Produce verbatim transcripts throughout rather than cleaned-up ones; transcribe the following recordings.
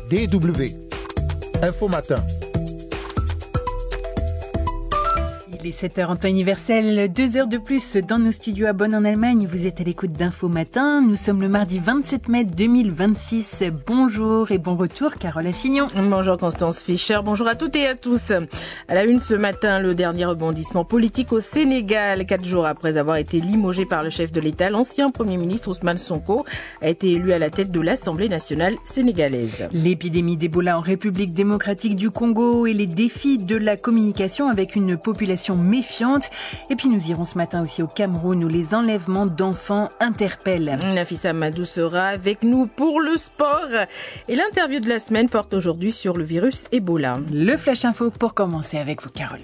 D W Info Matin. Il est sept heures en temps universel, deux heures de plus dans nos studios à Bonn en Allemagne. Vous êtes à l'écoute d'Info Matin. Nous sommes le mardi vingt-sept mai deux mille vingt-six. Bonjour et bon retour, Carole Assignon. Bonjour Constance Fischer, bonjour à toutes et à tous. À la une ce matin, le dernier rebondissement politique au Sénégal. Quatre jours après avoir été limogé par le chef de l'État, l'ancien Premier ministre Ousmane Sonko a été élu à la tête de l'Assemblée nationale sénégalaise. L'épidémie d'Ebola en République démocratique du Congo et les défis de la communication avec une population méfiante. Et puis nous irons ce matin aussi au Cameroun où les enlèvements d'enfants interpellent. Nafissa Madou sera avec nous pour le sport. Et l'interview de la semaine porte aujourd'hui sur le virus Ebola. Le Flash Info pour commencer avec vous, Carole.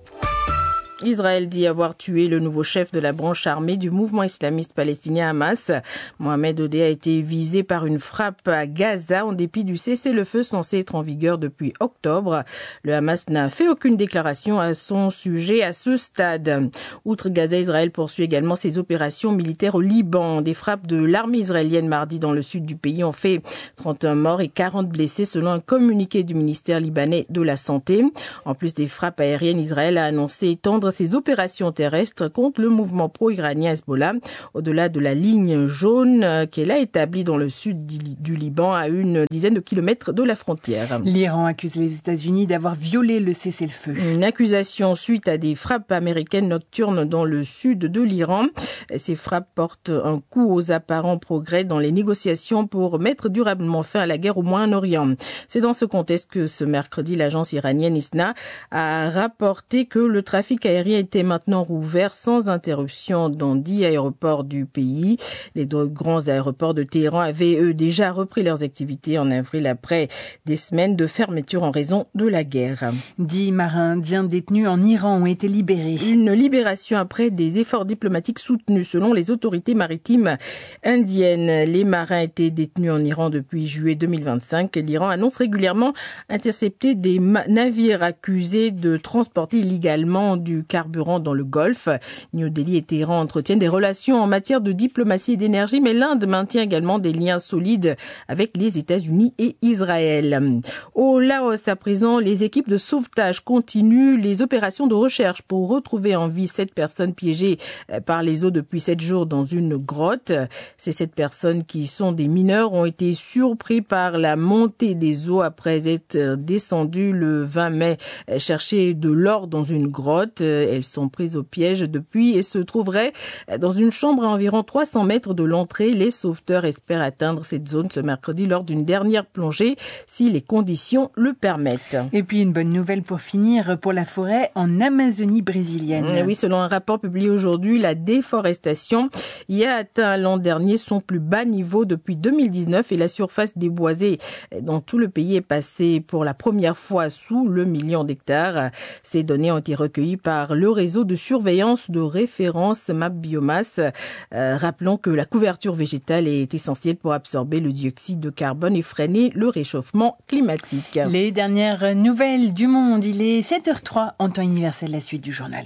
Israël dit avoir tué le nouveau chef de la branche armée du mouvement islamiste palestinien Hamas. Mohamed Odeh a été visé par une frappe à Gaza en dépit du cessez-le-feu censé être en vigueur depuis octobre. Le Hamas n'a fait aucune déclaration à son sujet à ce stade. Outre Gaza, Israël poursuit également ses opérations militaires au Liban. Des frappes de l'armée israélienne mardi dans le sud du pays ont fait trente et un morts et quarante blessés selon un communiqué du ministère libanais de la Santé. En plus des frappes aériennes, Israël a annoncé étendre ses opérations terrestres contre le mouvement pro-iranien Hezbollah au-delà de la ligne jaune qu'elle a établie dans le sud du Liban à une dizaine de kilomètres de la frontière. L'Iran accuse les États-Unis d'avoir violé le cessez-le-feu. Une accusation suite à des frappes américaines nocturnes dans le sud de l'Iran. Ces frappes portent un coup aux apparents progrès dans les négociations pour mettre durablement fin à la guerre au Moyen-Orient. C'est dans ce contexte que ce mercredi, l'agence iranienne ISNA a rapporté que le trafic aérien était maintenant rouvert sans interruption dans dix aéroports du pays. Les deux grands aéroports de Téhéran avaient, eux, déjà repris leurs activités en avril après des semaines de fermeture en raison de la guerre. Dix marins indiens détenus en Iran ont été libérés. Une libération après des efforts diplomatiques soutenus selon les autorités maritimes indiennes. Les marins étaient détenus en Iran depuis juillet deux mille vingt-cinq. L'Iran annonce régulièrement intercepter des navires accusés de transporter illégalement du carburant dans le Golfe. New Delhi et Téhéran entretiennent des relations en matière de diplomatie et d'énergie, mais l'Inde maintient également des liens solides avec les États-Unis et Israël. Au Laos, à présent, les équipes de sauvetage continuent les opérations de recherche pour retrouver en vie sept personnes piégées par les eaux depuis sept jours dans une grotte. Ces sept personnes qui sont des mineurs ont été surpris par la montée des eaux après être descendues le vingt mai chercher de l'or dans une grotte. Elles sont prises au piège depuis et se trouveraient dans une chambre à environ trois cents mètres de l'entrée. Les sauveteurs espèrent atteindre cette zone ce mercredi lors d'une dernière plongée si les conditions le permettent. Et puis une bonne nouvelle pour finir pour la forêt en Amazonie brésilienne. Et oui, selon un rapport publié aujourd'hui, la déforestation y a atteint l'an dernier son plus bas niveau depuis deux mille dix-neuf et la surface déboisée dans tout le pays est passée pour la première fois sous le million d'hectares. Ces données ont été recueillies par le réseau de surveillance de référence MapBiomass. Euh, rappelons que la couverture végétale est essentielle pour absorber le dioxyde de carbone et freiner le réchauffement climatique. Les dernières nouvelles du monde, il est sept heures trois en temps universel, la suite du journal.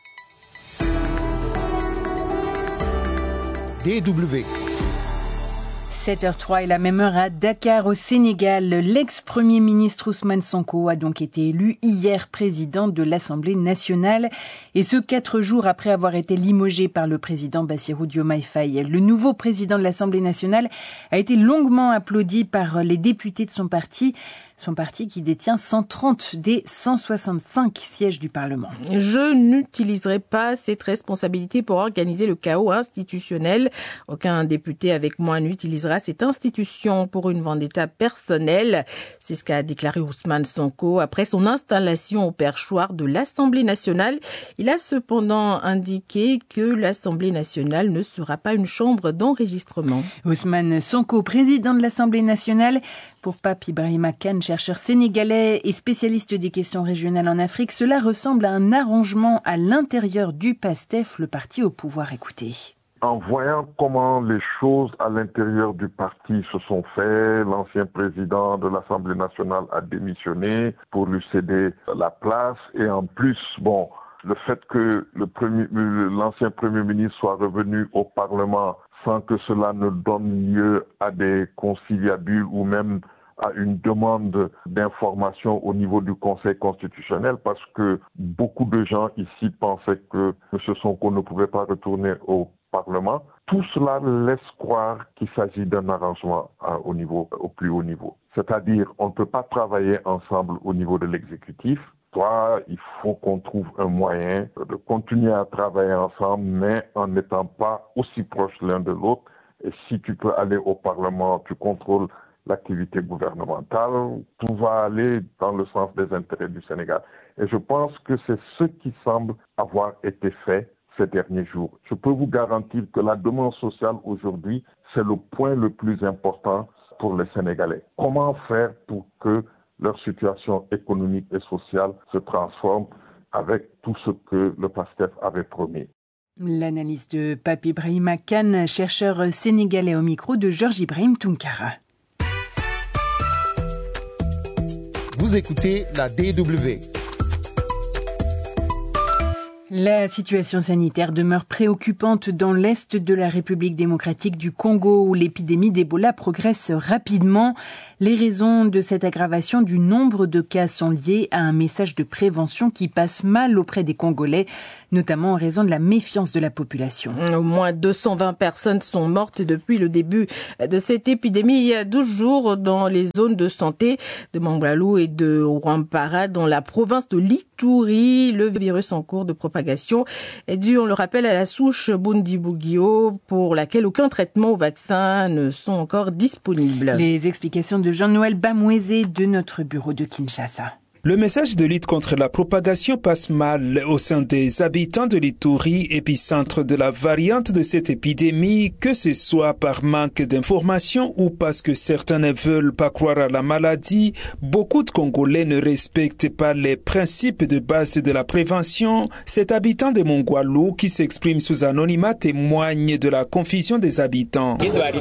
D W sept heures trois et la même heure à Dakar au Sénégal. L'ex-premier ministre Ousmane Sonko a donc été élu hier président de l'Assemblée nationale et ce quatre jours après avoir été limogé par le président Bassirou Diomaye Faye. Le nouveau président de l'Assemblée nationale a été longuement applaudi par les députés de son parti. Son parti qui détient cent trente des cent soixante-cinq sièges du Parlement. Je n'utiliserai pas cette responsabilité pour organiser le chaos institutionnel. Aucun député avec moi n'utilisera cette institution pour une vendetta personnelle. C'est ce qu'a déclaré Ousmane Sonko après son installation au perchoir de l'Assemblée nationale. Il a cependant indiqué que l'Assemblée nationale ne sera pas une chambre d'enregistrement. Ousmane Sonko, président de l'Assemblée nationale, pour Pape Ibrahima Kane, chercheur sénégalais et spécialiste des questions régionales en Afrique, cela ressemble à un arrangement à l'intérieur du PASTEF, le parti au pouvoir. Écoutez. En voyant comment les choses à l'intérieur du parti se sont faites, l'ancien président de l'Assemblée nationale a démissionné pour lui céder la place. Et en plus, bon, le fait que le premier, l'ancien Premier ministre soit revenu au Parlement sans que cela ne donne lieu à des conciliabules ou même à une demande d'information au niveau du Conseil constitutionnel parce que beaucoup de gens ici pensaient que M. Sonko ne pouvait pas retourner au Parlement. Tout cela laisse croire qu'il s'agit d'un arrangement au niveau, au plus haut niveau. C'est-à-dire, on ne peut pas travailler ensemble au niveau de l'exécutif. Soit il faut qu'on trouve un moyen de continuer à travailler ensemble, mais en n'étant pas aussi proches l'un de l'autre. Et si tu peux aller au Parlement, tu contrôles l'activité gouvernementale, tout va aller dans le sens des intérêts du Sénégal. Et je pense que c'est ce qui semble avoir été fait ces derniers jours. Je peux vous garantir que la demande sociale aujourd'hui, c'est le point le plus important pour les Sénégalais. Comment faire pour que leur situation économique et sociale se transforme avec tout ce que le PASTEF avait promis. L'analyse de Pape Ibrahima Kane, chercheur sénégalais au micro de Georges Ibrahim Tounkara. Vous écoutez la D W. La situation sanitaire demeure préoccupante dans l'est de la République démocratique du Congo où l'épidémie d'Ebola progresse rapidement. Les raisons de cette aggravation du nombre de cas sont liées à un message de prévention qui passe mal auprès des Congolais, notamment en raison de la méfiance de la population. Au moins deux cent vingt personnes sont mortes depuis le début de cette épidémie il y a douze jours dans les zones de santé de Mangbalou et de Rwampara dans la province de l'Ituri. Le virus en cours de propagation est dû, on le rappelle, à la souche Bundibugyo pour laquelle aucun traitement ou vaccin ne sont encore disponibles. Les explications de Jean-Noël Bamouezé de notre bureau de Kinshasa. Le message de lutte contre la propagation passe mal au sein des habitants de l'Ituri, épicentre de la variante de cette épidémie, que ce soit par manque d'informations ou parce que certains ne veulent pas croire à la maladie. Beaucoup de Congolais ne respectent pas les principes de base de la prévention. Cet habitant de Mongwalou, qui s'exprime sous anonymat, témoigne de la confusion des habitants.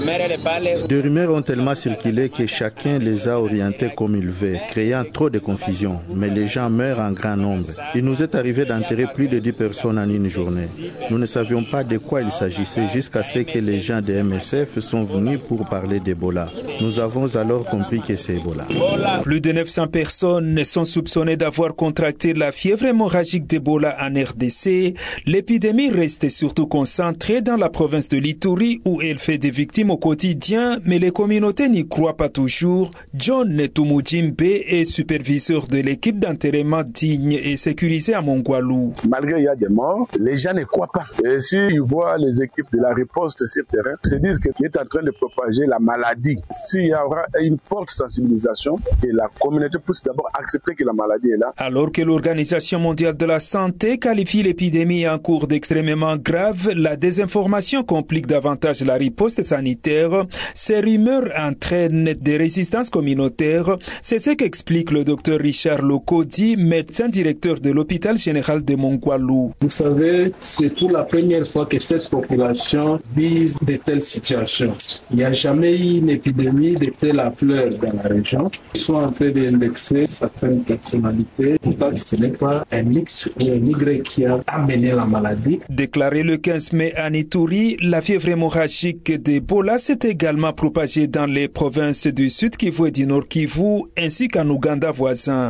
Des rumeurs ont tellement circulé que chacun les a orientés comme il veut, créant trop de confusion. Mais les gens meurent en grand nombre. Il nous est arrivé d'enterrer plus de dix personnes en une journée. Nous ne savions pas de quoi il s'agissait jusqu'à ce que les gens de M S F sont venus pour parler d'Ebola. Nous avons alors compris que c'est Ebola. Plus de neuf cents personnes sont soupçonnées d'avoir contracté la fièvre hémorragique d'Ebola en R D C. L'épidémie reste surtout concentrée dans la province de l'Ituri où elle fait des victimes au quotidien, mais les communautés n'y croient pas toujours. John Netumujimbe est superviseur de l'équipe d'enterrement digne et sécurisée à Mongwalou. Malgré qu'il y a des morts, les gens ne croient pas. Et s'ils voient les équipes de la riposte sur le terrain, ils se disent qu'il est en train de propager la maladie. S'il y aura une forte sensibilisation, et la communauté puisse d'abord accepter que la maladie est là. Alors que l'Organisation mondiale de la santé qualifie l'épidémie en cours d'extrêmement grave, la désinformation complique davantage la riposte sanitaire. Ces rumeurs entraînent des résistances communautaires. C'est ce qu'explique le docteur Richard Lokodi, médecin directeur de l'hôpital général de Mongwalou. Vous savez, c'est pour la première fois que cette population vit de telles situations. Il n'y a jamais eu une épidémie de telle ampleur dans la région. Ils sont en train d'indexer certaines personnalités. Pourtant, ce n'est pas un X ou un Y qui a amené la maladie. Déclaré le quinze mai à Ituri, la fièvre hémorragique d'Ebola s'est également propagée dans les provinces du Sud Kivu et du Nord Kivu, ainsi qu'en Ouganda voisin.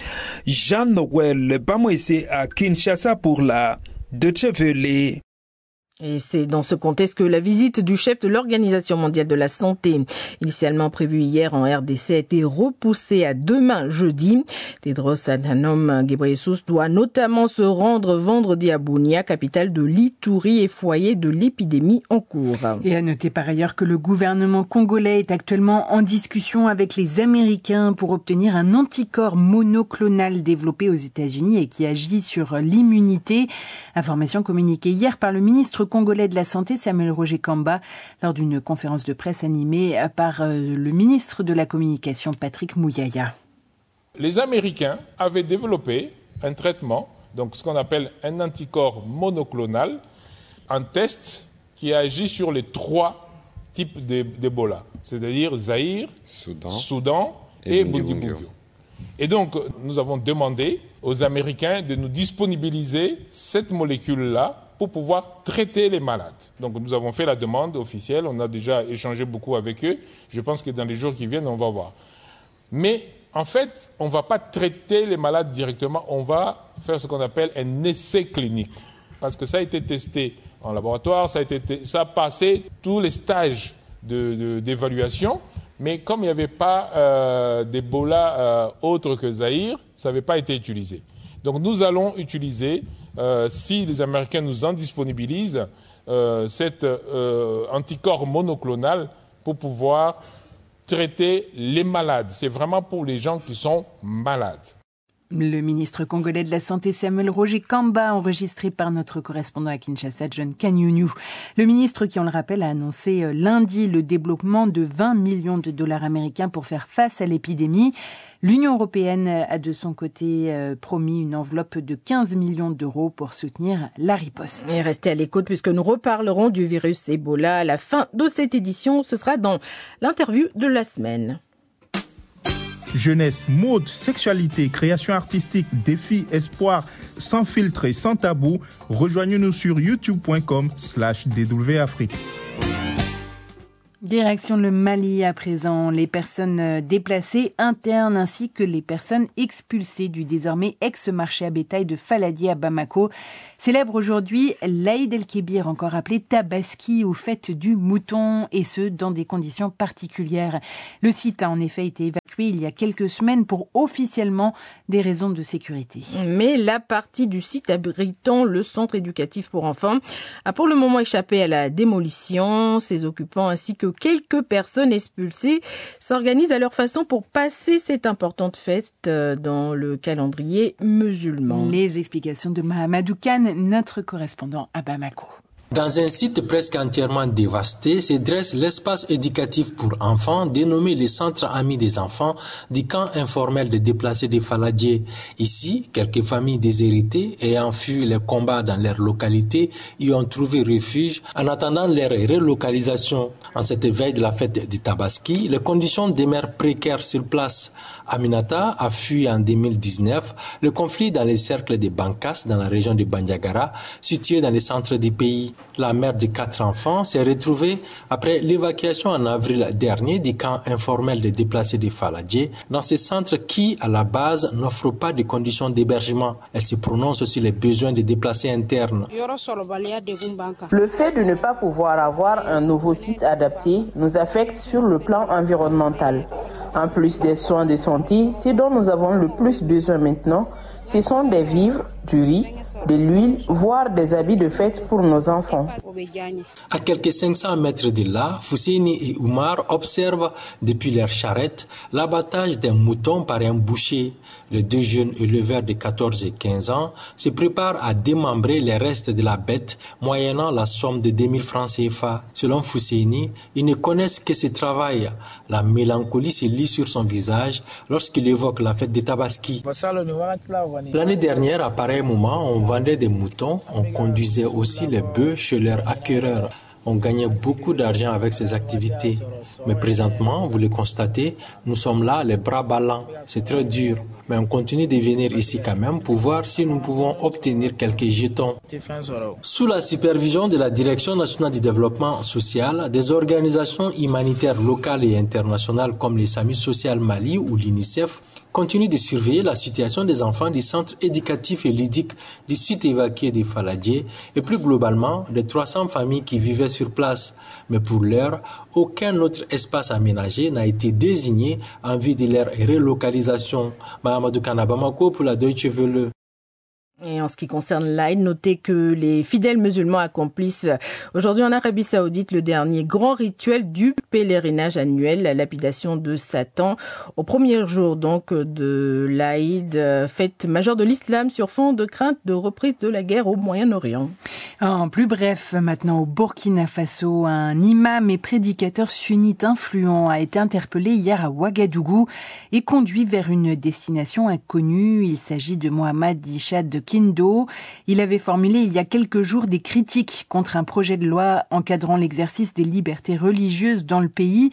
Jean-Noël Bamouezé à Kinshasa pour la Deutsche Welle. Et c'est dans ce contexte que la visite du chef de l'Organisation mondiale de la santé, initialement prévue hier en R D C, a été repoussée à demain jeudi. Tedros Adhanom Ghebreyesus doit notamment se rendre vendredi à Bunia, capitale de l'Ituri et foyer de l'épidémie en cours. Et à noter par ailleurs que le gouvernement congolais est actuellement en discussion avec les Américains pour obtenir un anticorps monoclonal développé aux États-Unis et qui agit sur l'immunité. Information communiquée hier par le ministre congolais de la Santé, Samuel Roger Kamba, lors d'une conférence de presse animée par le ministre de la Communication, Patrick Mouyaya. Les Américains avaient développé un traitement, donc ce qu'on appelle un anticorps monoclonal, un test qui agit sur les trois types d'Ebola, c'est-à-dire Zaïre, Soudan, Soudan et, et Bundibugyo. Et donc, nous avons demandé aux Américains de nous disponibiliser cette molécule-là pour pouvoir traiter les malades. Donc nous avons fait la demande officielle, on a déjà échangé beaucoup avec eux. Je pense que dans les jours qui viennent, on va voir. Mais en fait, on ne va pas traiter les malades directement, on va faire ce qu'on appelle un essai clinique. Parce que ça a été testé en laboratoire, ça a, été, ça a passé tous les stages de, de, d'évaluation, mais comme il n'y avait pas euh, d'Ebola euh, autre que Zaïre, ça n'avait pas été utilisé. Donc nous allons utiliser, euh, si les Américains nous en disponibilisent, euh, cet euh, anticorps monoclonal pour pouvoir traiter les malades. C'est vraiment pour les gens qui sont malades. Le ministre congolais de la Santé Samuel Roger Kamba, enregistré par notre correspondant à Kinshasa, John Kanyunyu. Le ministre qui, on le rappelle, a annoncé lundi le débloquement de vingt millions de dollars américains pour faire face à l'épidémie. L'Union européenne a de son côté euh, promis une enveloppe de quinze millions d'euros pour soutenir la riposte. Et restez à l'écoute puisque nous reparlerons du virus Ebola à la fin de cette édition. Ce sera dans l'interview de la semaine. Jeunesse, mode, sexualité, création artistique, défis, espoir, sans filtre et sans tabou. Rejoignez-nous sur youtube point com slash D W Afrique. Direction le Mali à présent. Les personnes déplacées internes ainsi que les personnes expulsées du désormais ex-marché à bétail de Faladié à Bamako célèbrent aujourd'hui l'Aïd el-Kébir, encore appelé Tabaski, ou fête du mouton, et ce, dans des conditions particulières. Le site a en effet été évacué il y a quelques semaines pour officiellement des raisons de sécurité. Mais la partie du site abritant le centre éducatif pour enfants a pour le moment échappé à la démolition. Ses occupants ainsi que quelques personnes expulsées s'organisent à leur façon pour passer cette importante fête dans le calendrier musulman. Les explications de Mahamadou Khan, notre correspondant à Bamako. Dans un site presque entièrement dévasté se dresse l'espace éducatif pour enfants dénommé le Centre Amis des enfants du camp informel de déplacés de Faladié. Ici, quelques familles déshéritées ayant fui les combats dans leur localité y ont trouvé refuge en attendant leur relocalisation. En cette veille de la fête du Tabaski, les conditions demeurent précaires sur place. Aminata a fui en deux mille dix-neuf le conflit dans les cercles de Bankas dans la région de Bandiagara, située dans le centre du pays. La mère de quatre enfants s'est retrouvée après l'évacuation en avril dernier du camp informel de déplacés de Faladié dans ce centre qui, à la base, n'offre pas de conditions d'hébergement. Elle se prononce sur les besoins des déplacés internes. Le fait de ne pas pouvoir avoir un nouveau site adapté nous affecte sur le plan environnemental. En plus des soins de santé, ce dont nous avons le plus besoin maintenant, ce sont des vivres, du riz, de l'huile, voire des habits de fête pour nos enfants. À quelques cinq cents mètres de là, Fousseini et Oumar observent depuis leur charrette l'abattage d'un mouton par un boucher. Les deux jeunes éleveurs de quatorze et quinze ans se préparent à démembrer les restes de la bête moyennant la somme de deux mille francs C F A. Selon Fousseini, ils ne connaissent que ce travail. La mélancolie se lit sur son visage lorsqu'il évoque la fête de Tabaski. L'année dernière, à pareil moment, on vendait des moutons, on conduisait aussi les bœufs chez leurs acquéreurs. On gagnait beaucoup d'argent avec ces activités. Mais présentement, vous le constatez, nous sommes là les bras ballants. C'est très dur. Mais on continue de venir ici quand même pour voir si nous pouvons obtenir quelques jetons. Sous la supervision de la Direction nationale du développement social, des organisations humanitaires locales et internationales comme les SAMU Social Mali ou l'UNICEF continue de surveiller la situation des enfants du centre éducatif et ludique du site évacué de Faladié et plus globalement des trois cents familles qui vivaient sur place. Mais pour l'heure, aucun autre espace aménagé n'a été désigné en vue de leur relocalisation. Mahamadou Khan, Bamako pour la Deutsche Welle. Et en ce qui concerne l'Aïd, notez que les fidèles musulmans accomplissent aujourd'hui en Arabie Saoudite le dernier grand rituel du pèlerinage annuel, la lapidation de Satan, au premier jour donc de l'Aïd, fête majeure de l'islam sur fond de crainte de reprise de la guerre au Moyen-Orient. En plus bref, maintenant au Burkina Faso, un imam et prédicateur sunnite influent a été interpellé hier à Ouagadougou et conduit vers une destination inconnue. Il s'agit de Mohamed Ishad de Kindo. Il avait formulé il y a quelques jours des critiques contre un projet de loi encadrant l'exercice des libertés religieuses dans le pays.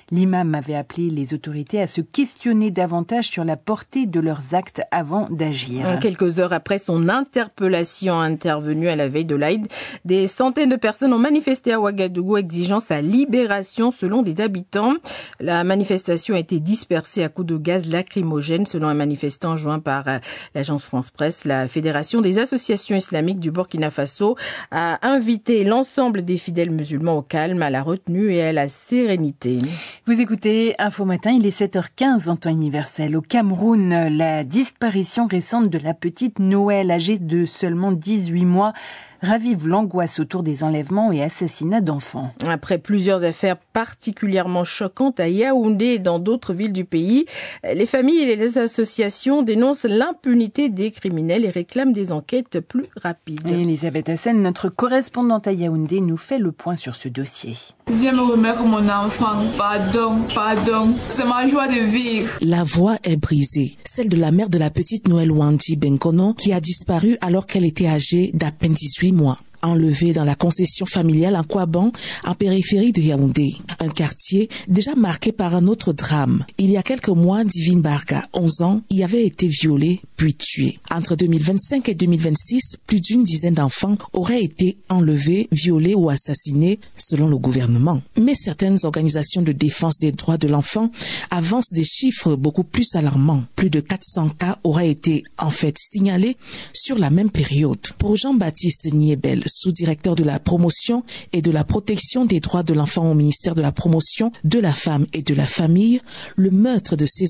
L'imam avait appelé les autorités à se questionner davantage sur la portée de leurs actes avant d'agir. Quelques heures après son interpellation intervenue à la veille de l'Aïd, des centaines de personnes ont manifesté à Ouagadougou exigeant sa libération selon des habitants. La manifestation a été dispersée à coups de gaz lacrymogène selon un manifestant joint par l'agence France-Presse. La Fédération des associations islamiques du Burkina Faso a invité l'ensemble des fidèles musulmans au calme, à la retenue et à la sérénité. Vous écoutez Info Matin, il est sept heures quinze en temps universel. Au Cameroun, la disparition récente de la petite Noël, âgée de seulement dix-huit mois, ravive l'angoisse autour des enlèvements et assassinats d'enfants. Après plusieurs affaires particulièrement choquantes à Yaoundé et dans d'autres villes du pays, les familles et les associations dénoncent l'impunité des criminels et réclament des enquêtes plus rapides. Et Elisabeth Hassen, notre correspondante à Yaoundé, nous fait le point sur ce dossier. Viens me remettre mon enfant. Pardon, pardon. C'est ma joie de vivre. La voix est brisée. Celle de la mère de la petite Noël Wandi Benkono qui a disparu alors qu'elle était âgée d'à peine dix-huit mois. Enlevée dans la concession familiale en Kouaban, en périphérie de Yaoundé. Un quartier déjà marqué par un autre drame. Il y a quelques mois, Divine Barga, onze ans, y avait été violée puis tuée. Entre deux mille vingt-cinq et deux mille vingt-six, plus d'une dizaine d'enfants auraient été enlevés, violés ou assassinés, selon le gouvernement. Mais certaines organisations de défense des droits de l'enfant avancent des chiffres beaucoup plus alarmants. Plus de quatre cents cas auraient été en fait signalés sur la même période. Pour Jean-Baptiste Niebel, sous-directeur de la promotion et de la protection des droits de l'enfant au ministère de la promotion de la femme et de la famille, le meurtre de ces